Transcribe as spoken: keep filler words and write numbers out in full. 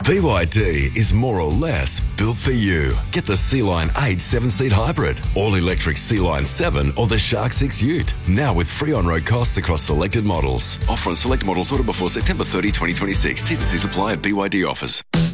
B Y D is more or less built for you. Get the Sea-Line eight seven-seat hybrid, all-electric Sea-Line seven or the Shark six Ute. Now with free on-road costs across selected models. Offer on select models ordered before September thirtieth, twenty twenty-six. T's and C's apply at B Y D offers.